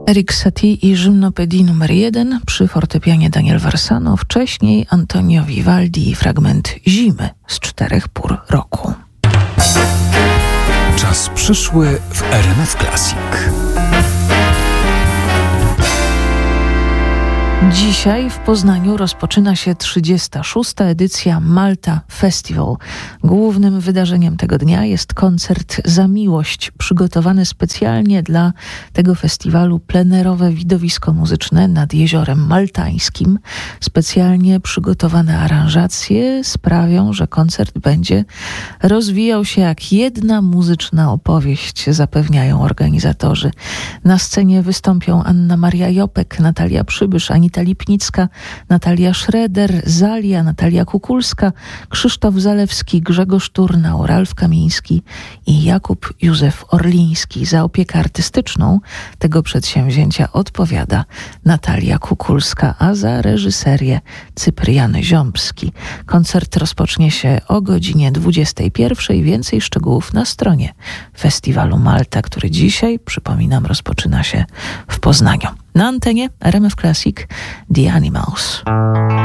Erik Satie i Gymnopédie numer 1, przy fortepianie Daniel Varsano, wcześniej Antonio Vivaldi i fragment Zimy z 4 pór roku. Czas przyszły w RMF Classic. Dzisiaj w Poznaniu rozpoczyna się 36. edycja Malta Festival. Głównym wydarzeniem tego dnia jest koncert Za miłość, przygotowany specjalnie dla tego festiwalu plenerowe widowisko muzyczne nad Jeziorem Maltańskim. Specjalnie przygotowane aranżacje sprawią, że koncert będzie rozwijał się jak jedna muzyczna opowieść, zapewniają organizatorzy. Na scenie wystąpią Anna Maria Jopek, Natalia Przybysz, Anita Lipnicka, Natalia Schroeder, Zalia, Natalia Kukulska, Krzysztof Zalewski, Grzegorz Turnał, Ralf Kamiński i Jakub Józef Orliński. Za opiekę artystyczną tego przedsięwzięcia odpowiada Natalia Kukulska, a za reżyserię Cyprian Ziąbski. Koncert rozpocznie się o godzinie 21:00. Więcej szczegółów na stronie Festiwalu Malta, który dzisiaj, przypominam, rozpoczyna się w Poznaniu. Na antenie RMF Classic The Animals.